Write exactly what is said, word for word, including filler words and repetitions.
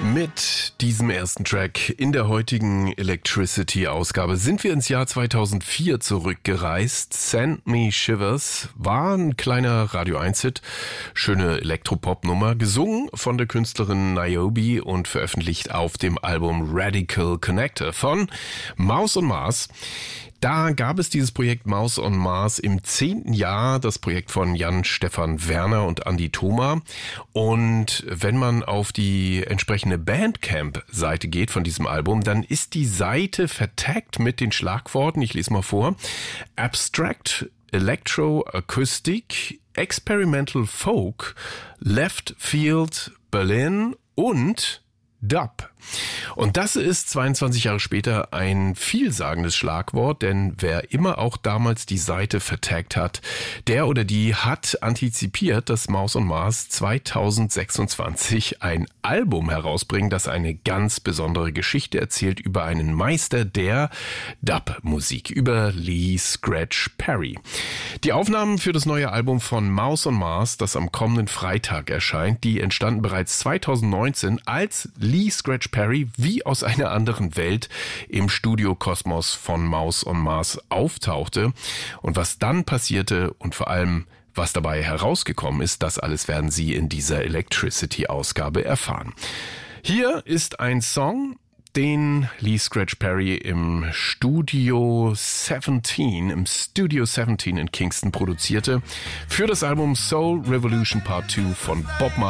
Mit diesem ersten Track in der heutigen Electricity-Ausgabe sind wir ins Jahr zweitausendvier zurückgereist. Send Me Shivers war ein kleiner Radio eins Hit, schöne Elektropop-Nummer, gesungen von der Künstlerin Niobe und veröffentlicht auf dem Album Radical Connector von Mouse on Mars. Da gab es dieses Projekt Mouse on Mars im zehnten Jahr, das Projekt von Jan-Stefan Werner und Andi Thoma. Und wenn man auf die entsprechende Bandcamp-Seite geht von diesem Album, dann ist die Seite vertaggt mit den Schlagworten, ich lese mal vor, Abstract, Electro, Acoustic, Experimental Folk, Left Field, Berlin und Dub. Und das ist zweiundzwanzig Jahre später ein vielsagendes Schlagwort, denn wer immer auch damals die Seite vertaggt hat, der oder die hat antizipiert, dass Mouse on Mars zweitausendsechsundzwanzig ein Album herausbringt, das eine ganz besondere Geschichte erzählt über einen Meister der Dub-Musik, über Lee Scratch Perry. Die Aufnahmen für das neue Album von Mouse on Mars, das am kommenden Freitag erscheint, die entstanden bereits zweitausendneunzehn, als Lee Scratch Perry wie aus einer anderen Welt im Studiokosmos von Mouse on Mars auftauchte. Und was dann passierte und vor allem was dabei herausgekommen ist, das alles werden Sie in dieser Electricity-Ausgabe erfahren. Hier ist ein Song, den Lee Scratch Perry im Studio siebzehn, im Studio siebzehn in Kingston produzierte, für das Album Soul Revolution Part zwei von Bob Marley.